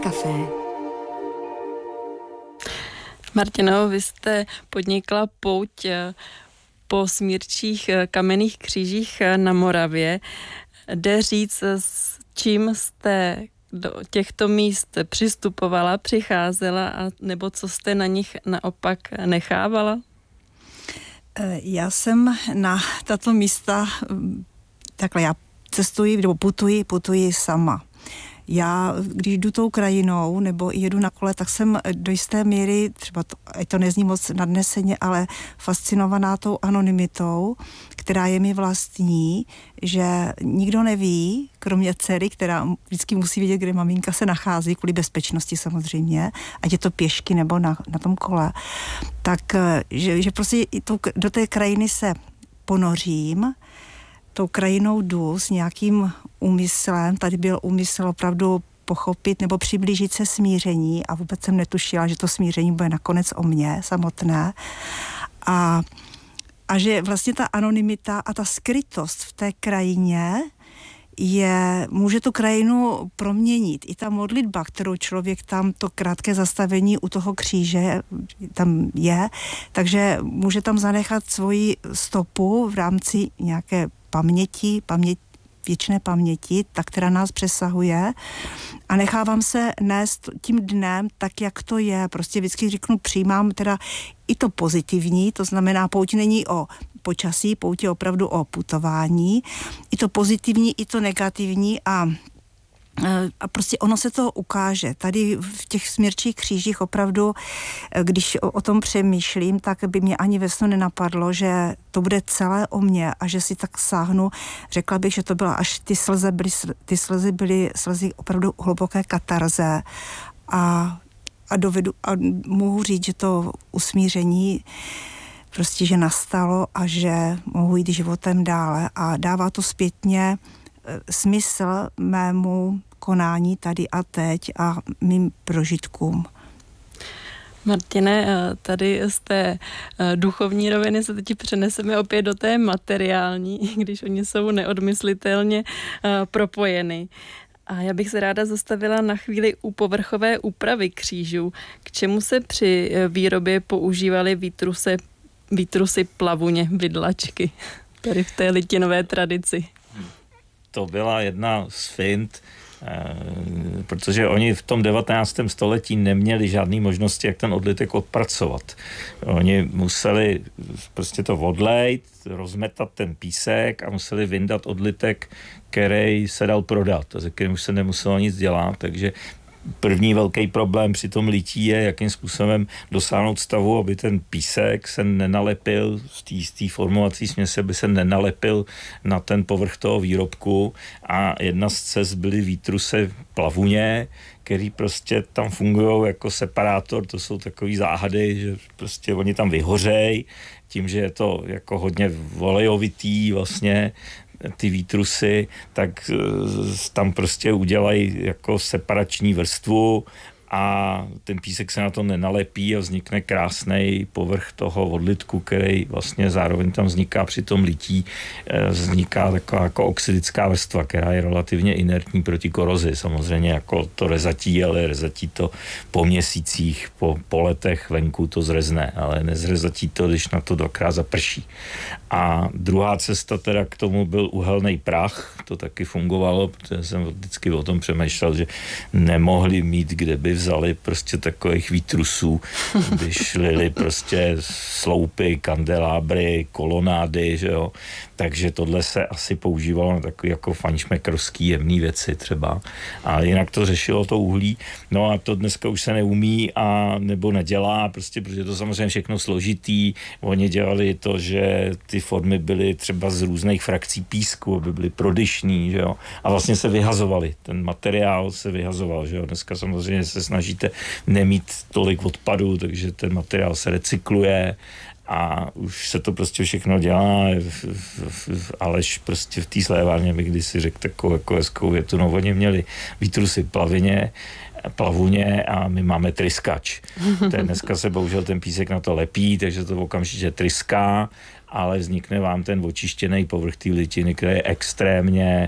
Café. Martino, vy jste podnikla pouť po smírčích kamenných křížích na Moravě. Jde říct, s čím jste do těchto míst přistupovala, přicházela, a nebo co jste na nich naopak nechávala? Já jsem na tato místa, takhle já cestuji nebo putuji sama. Já, když jdu tou krajinou nebo jedu na kole, tak jsem do jisté míry, třeba to nezní moc nadneseně, ale fascinovaná tou anonymitou, která je mi vlastní, že nikdo neví, kromě dcery, která vždycky musí vědět, kde maminka se nachází, kvůli bezpečnosti samozřejmě, ať je to pěšky nebo na tom kole, tak že prostě do té krajiny se ponořím, tou krajinou jdu s nějakým úmyslem, tady byl úmysl opravdu pochopit nebo přiblížit se smíření a vůbec jsem netušila, že to smíření bude nakonec o mně samotné a že vlastně ta anonymita a ta skrytost v té krajině může tu krajinu proměnit. I ta modlitba, kterou člověk tam, to krátké zastavení u toho kříže tam je, takže může tam zanechat svoji stopu v rámci nějaké věčné paměti, ta, která nás přesahuje a nechávám se nést tím dnem tak, jak to je. Prostě vždycky řeknu, přijímám teda i to pozitivní, to znamená, pouť není o počasí, pouť je opravdu o putování, i to pozitivní, i to negativní a prostě ono se to ukáže. Tady v těch smírčích křížích opravdu, když o tom přemýšlím, tak by mě ani ve snu nenapadlo, že to bude celé o mně a že si tak sáhnu. Řekla bych, že to byla až ty slzy byly slzy opravdu hluboké katarze a mohu říct, že to usmíření prostě, že nastalo a že mohu jít životem dále a dává to zpětně smysl mému konání tady a teď a mým prožitkům. Martine, tady z té duchovní roviny se teď přeneseme opět do té materiální, i když oni jsou neodmyslitelně propojeny. A já bych se ráda zastavila na chvíli u povrchové úpravy křížů. K čemu se při výrobě používaly výtrusy plavuně, vidlačky, tady v té litinové tradici? To byla jedna z fint, protože oni v tom 19. století neměli žádné možnosti, jak ten odlitek odpracovat. Oni museli prostě to odlejt, rozmetat ten písek a museli vyndat odlitek, který se dal prodat, se kterým už se nemuselo nic dělat, takže první velký problém při tom lití je, jakým způsobem dosáhnout stavu, aby ten písek se nenalepil z té formovací směsi, aby se nenalepil na ten povrch toho výrobku a jedna z cest byly výtrusy plavuně, který prostě tam fungují jako separátor, to jsou takový záhady, že prostě oni tam vyhořejí, tím, že je to jako hodně olejovitý vlastně, ty výtrusy, tak tam prostě udělají jako separační vrstvu a ten písek se na to nenalepí a vznikne krásný povrch toho odlitku, který vlastně zároveň tam vzniká při tom lití, vzniká taková jako oxidická vrstva, která je relativně inertní proti korozi, samozřejmě jako to rezatí, ale rezatí to po měsících, po letech venku to zrezne, ale nezrezatí to, když na to dvakrát zaprší. A druhá cesta teda k tomu byl uhelný prach, to taky fungovalo, protože jsem vždycky o tom přemýšlel, že nemohli mít, kde by vzali prostě takových výtrusů, když lili prostě sloupy, kandelábry, kolonády, že jo. Takže tohle se asi používalo na takový jako fajnšmekrovský jemný věci třeba. A jinak to řešilo to uhlí. No a to dneska už se neumí a nebo nedělá, prostě, protože to samozřejmě všechno složitý. Oni dělali to, že ty formy byly třeba z různých frakcí písku, aby byly prodyšný, že jo. A vlastně se vyhazovaly. Ten materiál se vyhazoval, že jo. Dneska samozřejmě se snažíte nemít tolik odpadů, takže ten materiál se recykluje a už se to prostě všechno dělá, alež prostě v té slévárně mi kdysi řekl takovou jako hezkou větu, no oni měli výtrusy plavuně a my máme tryskač. Dneska se bohužel ten písek na to lepí, takže to okamžitě tryská, ale vznikne vám ten očištěný povrch té litiny, který je extrémně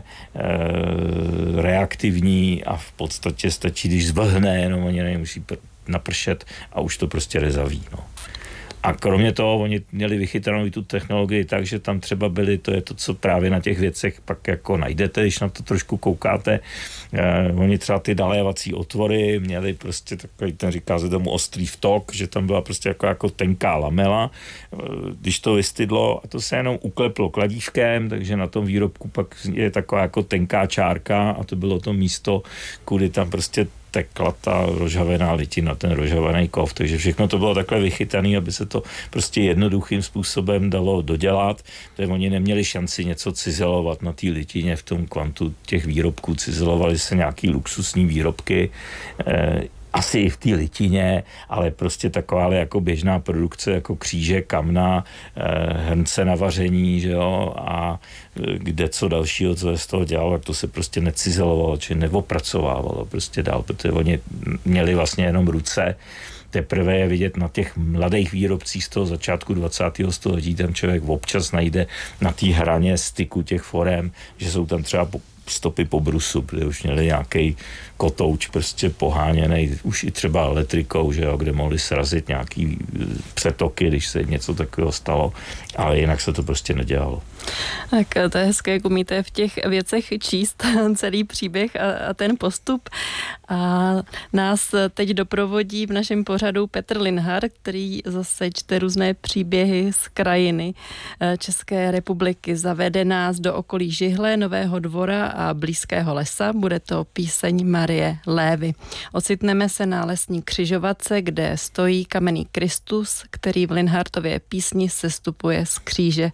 reaktivní a v podstatě stačí, když zvlhne, jenom oni nemusí napršet a už to prostě rezaví. No. A kromě toho, oni měli vychytanou i tu technologii tak, že tam třeba byly, to je to, co právě na těch věcech pak jako najdete, když na to trošku koukáte. Oni třeba ty dalévací otvory měli prostě takový, ten říká se tomu ostrý vtok, že tam byla prostě jako tenká lamela, když to vystydlo a to se jenom ukleplo kladívkem, takže na tom výrobku pak je taková jako tenká čárka a to bylo to místo, kudy tam prostě tekla ta rozžhavená litina, ten rozžhavený kov, takže všechno to bylo takhle vychytané, aby se to prostě jednoduchým způsobem dalo dodělat, protože oni neměli šanci něco cizelovat na té litině v tom kvantu těch výrobků, cizelovali se nějaký luxusní výrobky, asi i v té litině, ale prostě taková jako běžná produkce, jako kříže, kamna, hrnce na vaření, že jo, a kde co dalšího, co je z toho dělalo, tak to se prostě necizelovalo, či neopracovávalo prostě dál, protože oni měli vlastně jenom ruce. Teprve je vidět na těch mladých výrobcích z toho začátku 20. století, tam člověk občas najde na té hraně styku těch forem, že jsou tam třeba stopy po brusu, protože už měli nějaký kotouč prostě poháněný, už i třeba elektrikou, že jo, kde mohli srazit nějaký přetoky, když se něco takového stalo, ale jinak se to prostě nedělalo. Tak to je hezké, jak umíte v těch věcech číst celý příběh a ten postup. A nás teď doprovodí v našem pořadu Petr Linhart, který zase čte různé příběhy z krajiny České republiky. Zavede nás do okolí Žihle, Nového Dvora a blízkého lesa. Bude to píseň Marie Lévy. Ocitneme se na lesní křižovatce, kde stojí kamenný Kristus, který v Linhartově písni sestupuje z kříže.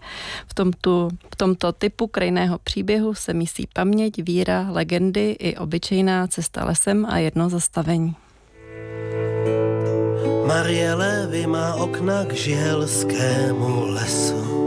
V tomto typu krajného příběhu se mísí paměť, víra, legendy i obyčejná cesta lesem a jedno zastavení. Marie Lévy má okna k žihelskému lesu.